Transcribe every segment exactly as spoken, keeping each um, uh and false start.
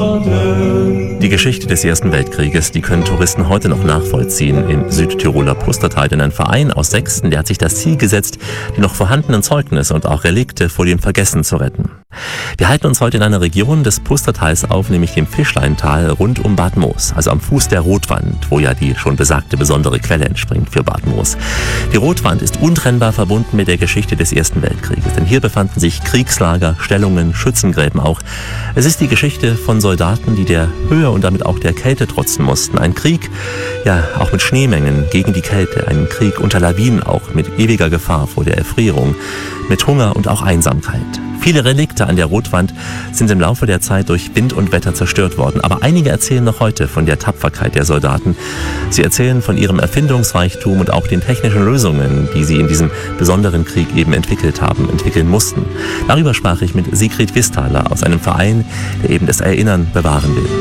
Die Geschichte des Ersten Weltkrieges, die können Touristen heute noch nachvollziehen im Südtiroler Pustertal. Denn ein Verein aus Sexten, der hat sich das Ziel gesetzt, die noch vorhandenen Zeugnisse und auch Relikte vor dem Vergessen zu retten. Wir halten uns heute in einer Region des Pustertals auf, nämlich dem Fischleintal rund um Bad Moos, also am Fuß der Rotwand, wo ja die schon besagte besondere Quelle entspringt für Bad Moos. Die Rotwand ist untrennbar verbunden mit der Geschichte des Ersten Weltkrieges, denn hier befanden sich Kriegslager, Stellungen, Schützengräben auch. Es ist die Geschichte von Soldaten, die der Höhe und damit auch der Kälte trotzen mussten. Ein Krieg, ja, auch mit Schneemengen gegen die Kälte, ein Krieg unter Lawinen auch, mit ewiger Gefahr vor der Erfrierung, mit Hunger und auch Einsamkeit. Viele Relikte an der Rotwand sind im Laufe der Zeit durch Wind und Wetter zerstört worden. Aber einige erzählen noch heute von der Tapferkeit der Soldaten. Sie erzählen von ihrem Erfindungsreichtum und auch den technischen Lösungen, die sie in diesem besonderen Krieg eben entwickelt haben, entwickeln mussten. Darüber sprach ich mit Sigrid Wisthaler aus einem Verein, der eben das Erinnern bewahren will.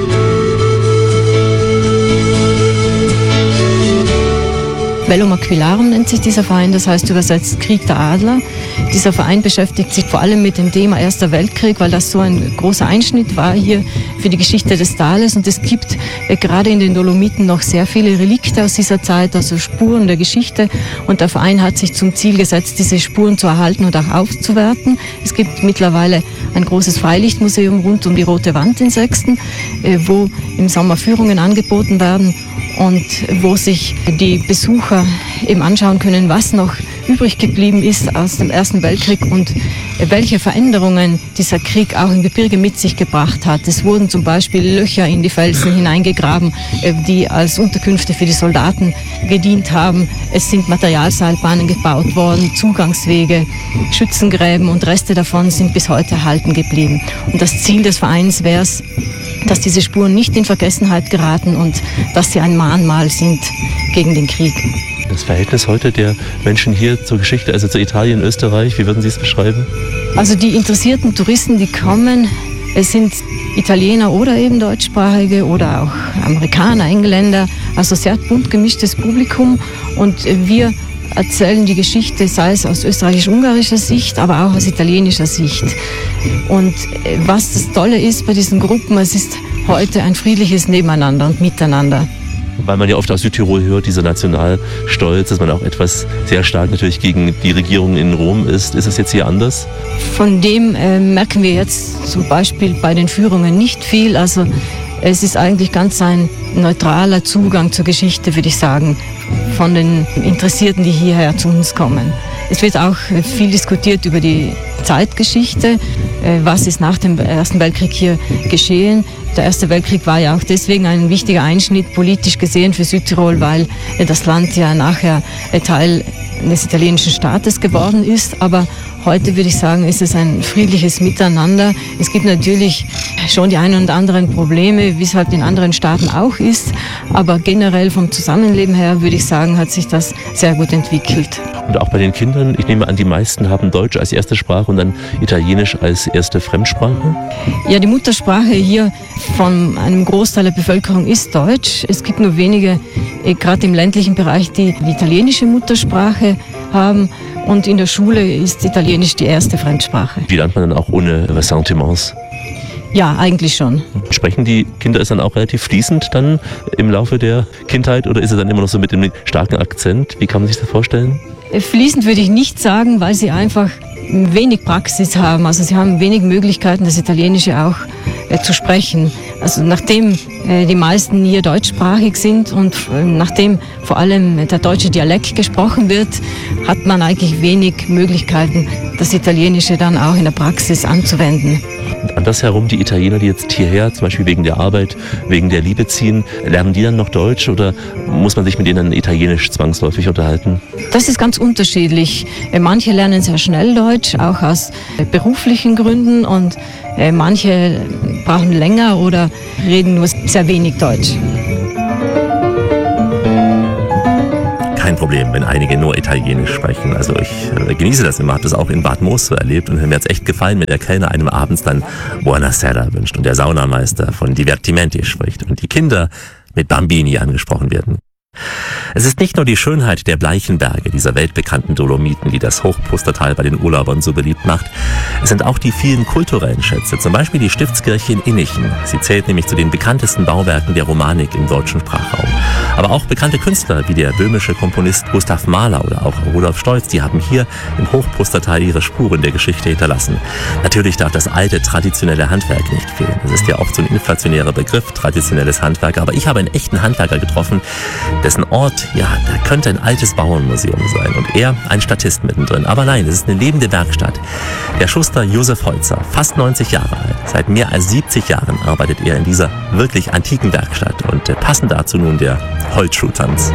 Bellum Aquilarum nennt sich dieser Verein, das heißt übersetzt Krieg der Adler. Dieser Verein beschäftigt sich vor allem mit dem Thema Erster Weltkrieg, weil das so ein großer Einschnitt war hier für die Geschichte des Tales. Und es gibt äh, gerade in den Dolomiten noch sehr viele Relikte aus dieser Zeit, also Spuren der Geschichte. Und der Verein hat sich zum Ziel gesetzt, diese Spuren zu erhalten und auch aufzuwerten. Es gibt mittlerweile ein großes Freilichtmuseum rund um die Rote Wand in Sexten, äh, wo im Sommer Führungen angeboten werden und wo sich die Besucher eben anschauen können, was noch übrig geblieben ist aus dem Ersten Weltkrieg und welche Veränderungen dieser Krieg auch im Gebirge mit sich gebracht hat. Es wurden zum Beispiel Löcher in die Felsen hineingegraben, die als Unterkünfte für die Soldaten gedient haben. Es sind Materialseilbahnen gebaut worden, Zugangswege, Schützengräben und Reste davon sind bis heute erhalten geblieben. Und das Ziel des Vereins wäre es, dass diese Spuren nicht in Vergessenheit geraten und dass sie ein Mahnmal sind gegen den Krieg. Das Verhältnis heute der Menschen hier zur Geschichte, also zu Italien, Österreich, wie würden Sie es beschreiben? Also die interessierten Touristen, die kommen, es sind Italiener oder eben Deutschsprachige oder auch Amerikaner, Engländer, also sehr bunt gemischtes Publikum. Und wir erzählen die Geschichte, sei es aus österreichisch-ungarischer Sicht, aber auch aus italienischer Sicht. Und was das Tolle ist bei diesen Gruppen, es ist heute ein friedliches Nebeneinander und Miteinander. Weil man ja oft aus Südtirol hört, dieser Nationalstolz, dass man auch etwas sehr stark natürlich gegen die Regierung in Rom ist. Ist es jetzt hier anders? Von dem äh, merken wir jetzt zum Beispiel bei den Führungen nicht viel. Also es ist eigentlich ganz ein neutraler Zugang zur Geschichte, würde ich sagen, von den Interessierten, die hierher zu uns kommen. Es wird auch viel diskutiert über die Zeitgeschichte, was ist nach dem Ersten Weltkrieg hier geschehen. Der Erste Weltkrieg war ja auch deswegen ein wichtiger Einschnitt politisch gesehen für Südtirol, weil das Land ja nachher Teil des italienischen Staates geworden ist. Aber heute würde ich sagen, ist es ein friedliches Miteinander. Es gibt natürlich schon die ein und anderen Probleme, wie es halt in anderen Staaten auch ist. Aber generell vom Zusammenleben her, würde ich sagen, hat sich das sehr gut entwickelt. Und auch bei den Kindern, ich nehme an, die meisten haben Deutsch als erste Sprache und dann Italienisch als erste Fremdsprache? Ja, die Muttersprache hier von einem Großteil der Bevölkerung ist Deutsch. Es gibt nur wenige, gerade im ländlichen Bereich, die die italienische Muttersprache haben. Und in der Schule ist Italienisch die erste Fremdsprache. Wie lernt man dann auch ohne Ressentiments? Ja, eigentlich schon. Sprechen die Kinder es dann auch relativ fließend dann im Laufe der Kindheit oder ist es dann immer noch so mit einem starken Akzent? Wie kann man sich das vorstellen? Fließend würde ich nicht sagen, weil sie einfach wenig Praxis haben. Also sie haben wenig Möglichkeiten, das Italienische auch äh, zu sprechen. Also nachdem äh, die meisten hier deutschsprachig sind und äh, nachdem vor allem der deutsche Dialekt gesprochen wird, hat man eigentlich wenig Möglichkeiten, das Italienische dann auch in der Praxis anzuwenden. Und andersherum, die Italiener, die jetzt hierher, zum Beispiel wegen der Arbeit, wegen der Liebe ziehen, lernen die dann noch Deutsch oder muss man sich mit denen Italienisch zwangsläufig unterhalten? Das ist ganz unterschiedlich. Manche lernen sehr schnell Deutsch, auch aus beruflichen Gründen und manche brauchen länger oder reden nur sehr wenig Deutsch. Kein Problem, wenn einige nur Italienisch sprechen. Also ich äh, genieße das immer, habe das auch in Bad Moos so erlebt und mir hat es echt gefallen, wenn der Kellner einem abends dann Buonasera wünscht und der Saunameister von Divertimenti spricht und die Kinder mit Bambini angesprochen werden. Es ist nicht nur die Schönheit der bleichen Berge, dieser weltbekannten Dolomiten, die das Hochpustertal bei den Urlaubern so beliebt macht. Es sind auch die vielen kulturellen Schätze, zum Beispiel die Stiftskirche in Innichen. Sie zählt nämlich zu den bekanntesten Bauwerken der Romanik im deutschen Sprachraum. Aber auch bekannte Künstler wie der böhmische Komponist Gustav Mahler oder auch Rudolf Stolz, die haben hier im Hochpustertal ihre Spuren der Geschichte hinterlassen. Natürlich darf das alte, traditionelle Handwerk nicht fehlen. Das ist ja oft so ein inflationärer Begriff, traditionelles Handwerk. Aber ich habe einen echten Handwerker getroffen, dessen Ort, ja, da könnte ein altes Bauernmuseum sein. Und er ein Statist mittendrin. Aber nein, es ist eine lebende Werkstatt. Der Schuster Josef Holzer, fast neunzig Jahre alt. Seit mehr als siebzig Jahren arbeitet er in dieser wirklich antiken Werkstatt. Und äh, passend dazu nun der Holzschuhtanz.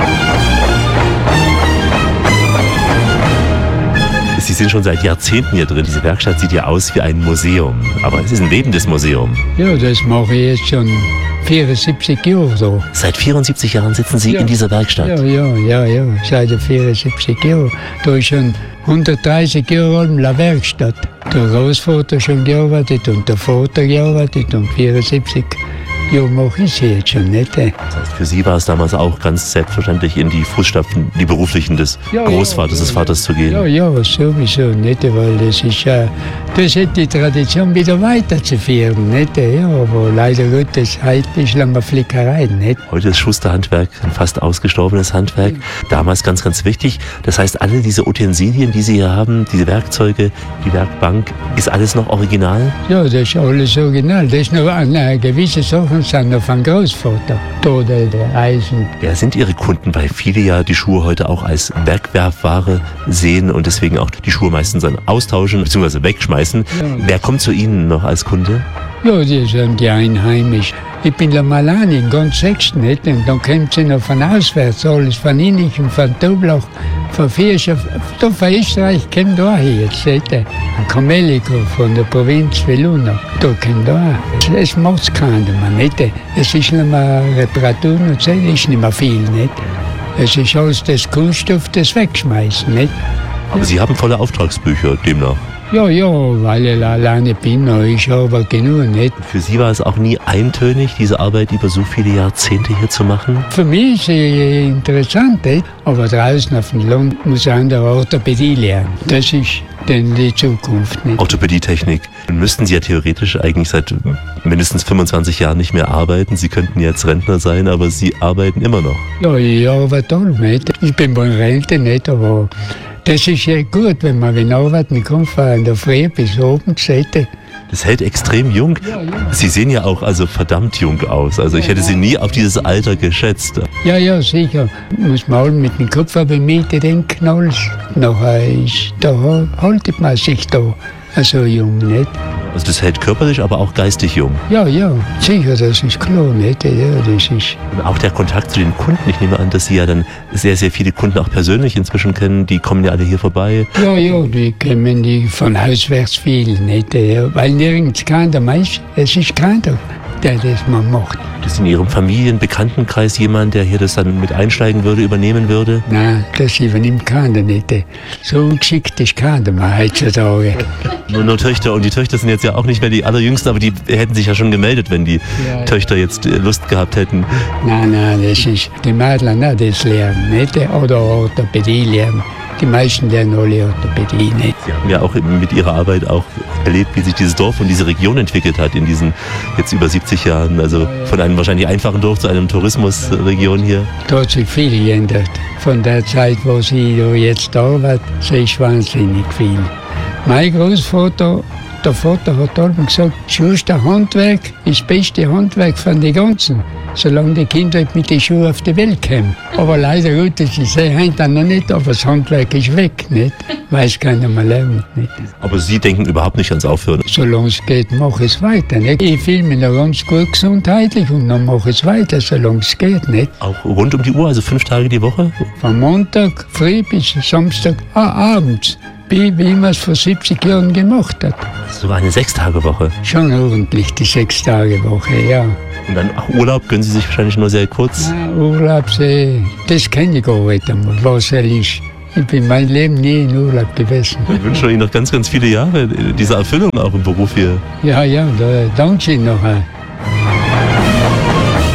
Sie sind schon seit Jahrzehnten hier drin. Diese Werkstatt sieht ja aus wie ein Museum. Aber es ist ein lebendes Museum. Ja, das mache ich jetzt schon vierundsiebzig Jahre so. Seit vierundsiebzig Jahren sitzen Sie ja. in dieser Werkstatt? Ja, ja, ja, ja. Seit vierundsiebzig Jahren. Da ist schon hundertdreißig Jahre alt in der Werkstatt. Der Großvater schon gearbeitet und der Vater gearbeitet und vierundsiebzig Jahre mache ich sie jetzt schon nicht. Das heißt, für Sie war es damals auch ganz selbstverständlich, in die Fußstapfen, die beruflichen des ja, Großvaters, ja, des Vaters ja, zu gehen? Ja, ja, sowieso nicht, weil das ist ja, das hat die Tradition wieder weiterzuführen, nicht? Ja, aber leider Gottes, heute ist lange Flickerei, nicht? Heute ist Schusterhandwerk ein fast ausgestorbenes Handwerk. Ja. Damals ganz, ganz wichtig. Das heißt, alle diese Utensilien, die Sie hier haben, diese Werkzeuge, die Werkbank, ist alles noch original? Ja, das ist alles original. Das ist noch eine gewisse Sache. Sind noch von Großvater, Tode, der Eisen. Wer sind Ihre Kunden? Weil viele ja die Schuhe heute auch als Werkwerfware sehen und deswegen auch die Schuhe meistens dann austauschen bzw. wegschmeißen. Ja. Wer kommt zu Ihnen noch als Kunde? Ja, die sind die Einheimischen. Ich bin der Malani in ganz Sechsten, nicht? Und dann kommt sie noch von auswärts, alles von Innichen, von Toblach, von Vierschaf, da von Österreich kommt da hier jetzt, seht ihr? Ein Kamelico von der Provinz Veluna, da kommt da. Es macht keiner mehr, nicht? Es ist nicht mehr Reparatur und so, das ist nicht mehr viel, nicht? Es ist alles das Kunststoff, das wegschmeißen, nicht? Aber Sie haben volle Auftragsbücher demnach? Ja, ja, weil ich alleine bin, ich habe genug, nicht? Für Sie war es auch nie eintönig, diese Arbeit über so viele Jahrzehnte hier zu machen? Für mich ist es interessant, nicht? Aber draußen auf dem Land muss man der Orthopädie lernen. Das ist dann die Zukunft, nicht? Orthopädietechnik. Dann müssten Sie ja theoretisch eigentlich seit mindestens fünfundzwanzig Jahren nicht mehr arbeiten. Sie könnten jetzt Rentner sein, aber Sie arbeiten immer noch. Ja, ich arbeite auch nicht. Ich bin bei Rente nicht, aber das ist ja gut, wenn man wenn arbeiten kann, von der Früh bis oben zu Seite. Das hält extrem jung. Ja, ja. Sie sehen ja auch also verdammt jung aus. Also ich hätte Sie nie auf dieses Alter geschätzt. Ja, ja, sicher. Muss man halt mit dem Kopf aber mit den Knolls. Nachher ist, da haltet man sich da so jung, nicht? Also das hält körperlich, aber auch geistig jung. Ja, ja, sicher, das ist klar, nicht? Ja, das ist. Und auch der Kontakt zu den Kunden. Ich nehme an, dass Sie ja dann sehr, sehr viele Kunden auch persönlich inzwischen kennen. Die kommen ja alle hier vorbei. Ja, ja, die kennen die von auswärts viel, nicht? Ja, weil nirgends keiner meist, es ist keiner, der das man macht. Ist in Ihrem Familien-, Bekanntenkreis jemand, der hier das dann mit einsteigen würde, übernehmen würde? Nein, das übernimmt keiner nicht. So ungeschickt ist keiner mehr heutzutage. Nur, nur Töchter, und die Töchter sind jetzt ja auch nicht mehr die allerjüngsten, aber die hätten sich ja schon gemeldet, wenn die ja, Töchter jetzt Lust gehabt hätten. Nein, nein, das ist die Mädchen nicht das lernen, nicht? Oder Orthopädie lernen. Die meisten lernen alle Orthopädie nicht. Sie haben ja auch mit Ihrer Arbeit auch erlebt, wie sich dieses Dorf und diese Region entwickelt hat in diesen jetzt über siebzig Jahren. Also von einem wahrscheinlich einfachen Dorf zu einem Tourismusregion hier. Da hat sich viel geändert. Von der Zeit, wo sie jetzt arbeite, sehe ich wahnsinnig viel. Mein Großvater, der Vater hat allem gesagt, Schusterhandwerk ist das beste Handwerk von den ganzen, solange die Kinder mit den Schuhen auf die Welt kommen. Aber leider Gottes, ich sehe heute noch nicht, aber das Handwerk ist weg, nicht? Weil es keiner mehr lernt, nicht? Aber Sie denken überhaupt nicht ans Aufhören? Solange es geht, mache ich es weiter, nicht? Ich fühle mich noch ganz gut gesundheitlich und dann mache ich es weiter, solange es geht, nicht? Auch rund um die Uhr, also fünf Tage die Woche? Von Montag früh bis Samstag ah, abends. Wie, wie man es vor siebzig Jahren gemacht hat. Sogar eine Sechstagewoche? Schon ordentlich, die Sechstagewoche, ja. Und dann auch Urlaub gönnen Sie sich wahrscheinlich nur sehr kurz? Ja, Urlaub, das kenne ich gar nicht einmal, was er ist. Ich bin mein Leben nie in Urlaub gewesen. Ich wünsche Ihnen noch ganz, ganz viele Jahre dieser Erfüllung auch im Beruf hier. Ja, ja, da, danke Ihnen noch.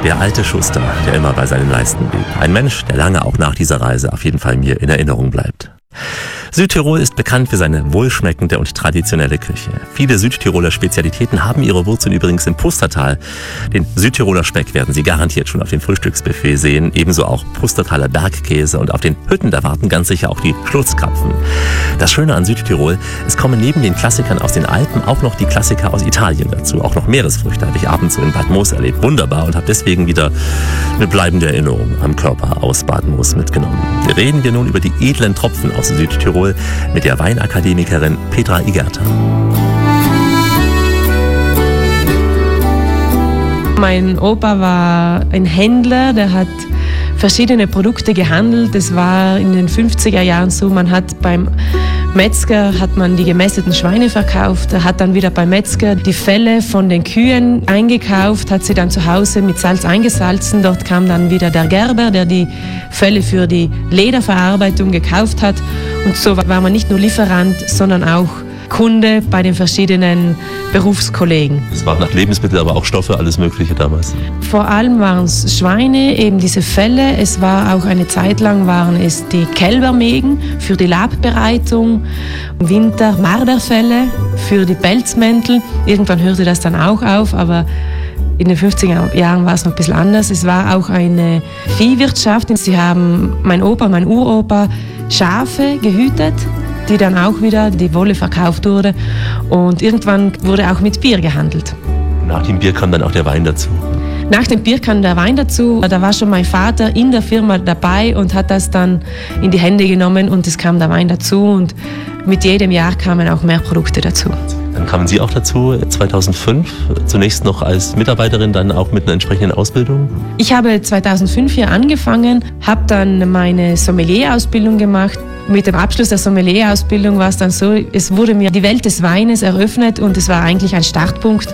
Der alte Schuster, der immer bei seinen Leisten blieb. Ein Mensch, der lange auch nach dieser Reise auf jeden Fall mir in Erinnerung bleibt. Südtirol ist bekannt für seine wohlschmeckende und traditionelle Küche. Viele Südtiroler Spezialitäten haben ihre Wurzeln übrigens im Pustertal. Den Südtiroler Speck werden Sie garantiert schon auf dem Frühstücksbuffet sehen, ebenso auch Pustertaler Bergkäse und auf den Hütten, da warten ganz sicher auch die Schlutzkrapfen. Das Schöne an Südtirol, es kommen neben den Klassikern aus den Alpen auch noch die Klassiker aus Italien dazu. Auch noch Meeresfrüchte habe ich abends so in Bad Moos erlebt. Wunderbar, und habe deswegen wieder eine bleibende Erinnerung am Körper aus Bad Moos mitgenommen. Reden wir nun über die edlen Tropfen aus Südtirol mit der Weinakademikerin Petra Igerta. Mein Opa war ein Händler, der hat verschiedene Produkte gehandelt. Das war in den fünfziger Jahren so, man hat beim Metzger hat man die gemästeten Schweine verkauft, er hat dann wieder beim Metzger die Felle von den Kühen eingekauft, hat sie dann zu Hause mit Salz eingesalzen. Dort kam dann wieder der Gerber, der die Felle für die Lederverarbeitung gekauft hat. Und so war man nicht nur Lieferant, sondern auch Kunde bei den verschiedenen Berufskollegen. Es waren nach Lebensmittel, aber auch Stoffe, alles Mögliche damals. Vor allem waren es Schweine, eben diese Felle. Es war auch eine Zeit lang waren es die Kälbermägen für die Labbereitung, im Winter Marderfelle für die Pelzmäntel. Irgendwann hörte das dann auch auf, aber in den fünfziger Jahren war es noch ein bisschen anders. Es war auch eine Viehwirtschaft. Sie haben, mein Opa, mein Uropa, Schafe gehütet, die dann auch wieder die Wolle verkauft wurde. Und irgendwann wurde auch mit Bier gehandelt. Nach dem Bier kam dann auch der Wein dazu. Nach dem Bier kam der Wein dazu. Da war schon mein Vater in der Firma dabei und hat das dann in die Hände genommen und es kam der Wein dazu. Und mit jedem Jahr kamen auch mehr Produkte dazu. Dann kamen Sie auch dazu, zweitausendfünf, zunächst noch als Mitarbeiterin, dann auch mit einer entsprechenden Ausbildung? Ich habe zweitausendfünf hier angefangen, habe dann meine Sommelier-Ausbildung gemacht. Mit dem Abschluss der Sommelier-Ausbildung war es dann so, es wurde mir die Welt des Weines eröffnet und es war eigentlich ein Startpunkt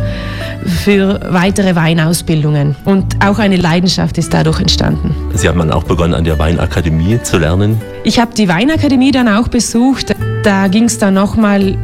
für weitere Weinausbildungen. Und auch eine Leidenschaft ist dadurch entstanden. Sie haben dann auch begonnen, an der Weinakademie zu lernen? Ich habe die Weinakademie dann auch besucht. Da ging es dann nochmal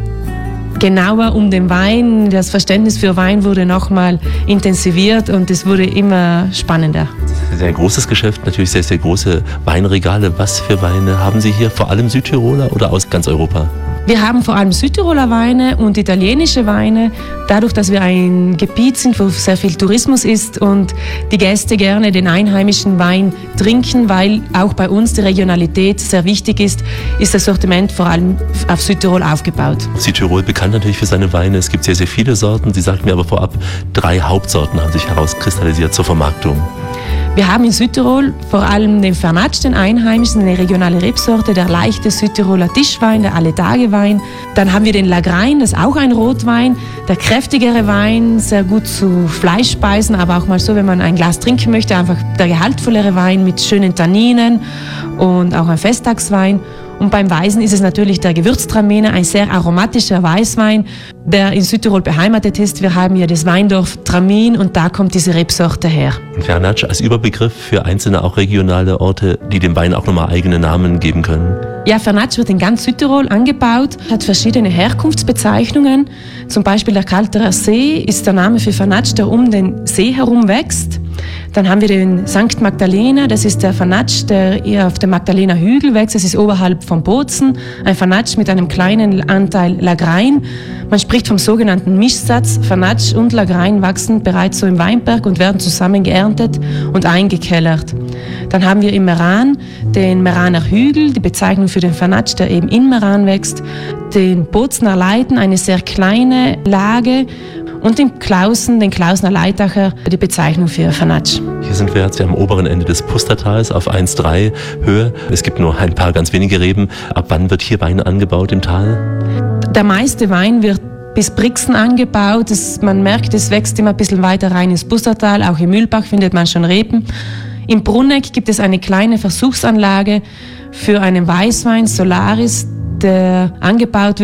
genauer um den Wein. Das Verständnis für Wein wurde nochmal intensiviert und es wurde immer spannender. Sehr großes Geschäft, natürlich sehr, sehr große Weinregale. Was für Weine haben Sie hier? Vor allem Südtiroler oder aus ganz Europa? Wir haben vor allem Südtiroler Weine und italienische Weine. Dadurch, dass wir ein Gebiet sind, wo sehr viel Tourismus ist und die Gäste gerne den einheimischen Wein trinken, weil auch bei uns die Regionalität sehr wichtig ist, ist das Sortiment vor allem auf Südtirol aufgebaut. Südtirol bekannt natürlich für seine Weine. Es gibt sehr, sehr viele Sorten. Sie sagten mir aber vorab, drei Hauptsorten haben sich herauskristallisiert zur Vermarktung. Wir haben in Südtirol vor allem den Vernatsch, den einheimischen, eine regionale Rebsorte, der leichte Südtiroler Tischwein, der Alle-Tage-Wein. Dann haben wir den Lagrein, das ist auch ein Rotwein, der kräftigere Wein, sehr gut zu Fleischspeisen, aber auch mal so, wenn man ein Glas trinken möchte, einfach der gehaltvollere Wein mit schönen Tanninen und auch ein Festtagswein. Und beim Weißen ist es natürlich der Gewürztraminer, ein sehr aromatischer Weißwein, der in Südtirol beheimatet ist. Wir haben hier das Weindorf Tramin und da kommt diese Rebsorte her. Vernatsch als Überbegriff für einzelne auch regionale Orte, die dem Wein auch nochmal eigene Namen geben können? Ja, Vernatsch wird in ganz Südtirol angebaut, hat verschiedene Herkunftsbezeichnungen. Zum Beispiel der Kalterer See ist der Name für Vernatsch, der um den See herum wächst. Dann haben wir den Sankt Magdalena, das ist der Vernatsch, der eher auf dem Magdalena Hügel wächst. Das ist oberhalb von Bozen, ein Vernatsch mit einem kleinen Anteil Lagrein. Man spricht vom sogenannten Mischsatz. Vernatsch und Lagrein wachsen bereits so im Weinberg und werden zusammen geerntet und eingekellert. Dann haben wir im Meran den Meraner Hügel, die Bezeichnung für den Vernatsch, der eben in Meran wächst. Den Bozener Leiten, eine sehr kleine Lage. Und den Klausen, den Klausner Leitacher, die Bezeichnung für Vernatsch. Hier sind wir jetzt am oberen Ende des Pustertals auf eins Komma drei Höhe. Es gibt nur ein paar ganz wenige Reben. Ab wann wird hier Wein angebaut im Tal? Der meiste Wein wird bis Brixen angebaut. Das, man merkt, es wächst immer ein bisschen weiter rein ins Pustertal. Auch im Mühlbach findet man schon Reben. Im Brunneck gibt es eine kleine Versuchsanlage für einen Weißwein, Solaris, der angebaut wird.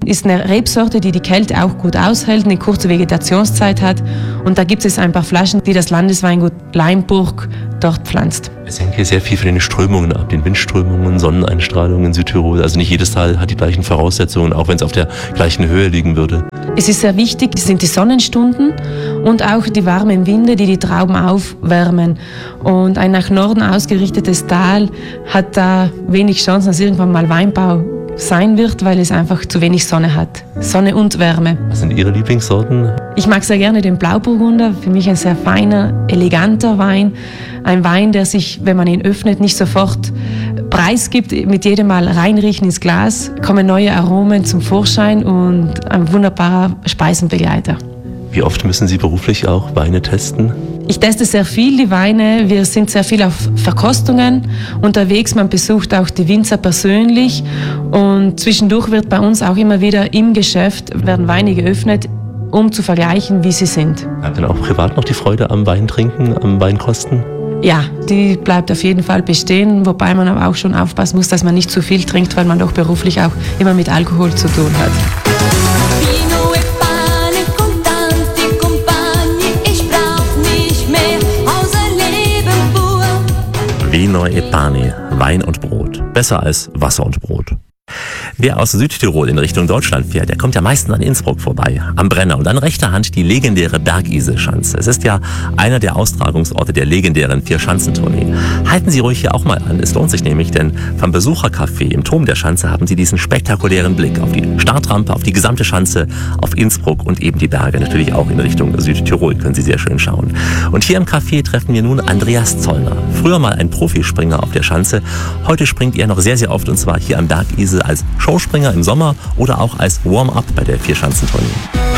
Ist eine Rebsorte, die die Kälte auch gut aushält, eine kurze Vegetationszeit hat. Und da gibt es ein paar Flaschen, die das Landesweingut Leimburg dort pflanzt. Es hängt hier sehr viel von den Strömungen ab, den Windströmungen, Sonneneinstrahlungen in Südtirol. Also nicht jedes Tal hat die gleichen Voraussetzungen, auch wenn es auf der gleichen Höhe liegen würde. Es ist sehr wichtig, es sind die Sonnenstunden und auch die warmen Winde, die die Trauben aufwärmen. Und ein nach Norden ausgerichtetes Tal hat da wenig Chancen, dass irgendwann mal Weinbau sein wird, weil es einfach zu wenig Sonne hat. Sonne und Wärme. Was sind Ihre Lieblingssorten? Ich mag sehr gerne den Blauburgunder. Für mich ein sehr feiner, eleganter Wein. Ein Wein, der sich, wenn man ihn öffnet, nicht sofort preisgibt. Mit jedem Mal reinriechen ins Glas kommen neue Aromen zum Vorschein und ein wunderbarer Speisenbegleiter. Wie oft müssen Sie beruflich auch Weine testen? Ich teste sehr viel die Weine. Wir sind sehr viel auf Verkostungen unterwegs. Man besucht auch die Winzer persönlich. Und zwischendurch wird bei uns auch immer wieder im Geschäft werden Weine geöffnet, um zu vergleichen, wie sie sind. Bleibt denn auch privat noch die Freude am Weintrinken, am Weinkosten? Ja, die bleibt auf jeden Fall bestehen, wobei man aber auch schon aufpassen muss, dass man nicht zu viel trinkt, weil man doch beruflich auch immer mit Alkohol zu tun hat. Vino e pane, Wein und Brot. Besser als Wasser und Brot. Wer aus Südtirol in Richtung Deutschland fährt, der kommt ja meistens an Innsbruck vorbei, am Brenner und an rechter Hand die legendäre Bergiselschanze. Es ist ja einer der Austragungsorte der legendären Vier-Schanzentournee. Halten Sie ruhig hier auch mal an, es lohnt sich nämlich, denn vom Besuchercafé im Turm der Schanze haben Sie diesen spektakulären Blick auf die Startrampe, auf die gesamte Schanze, auf Innsbruck und eben die Berge, natürlich auch in Richtung Südtirol können Sie sehr schön schauen. Und hier im Café treffen wir nun Andreas Zollner, früher mal ein Profispringer auf der Schanze. Heute springt er noch sehr, sehr oft und zwar hier am Bergisel als Showspringer im Sommer oder auch als Warm-up bei der Vier-Schanzentournee.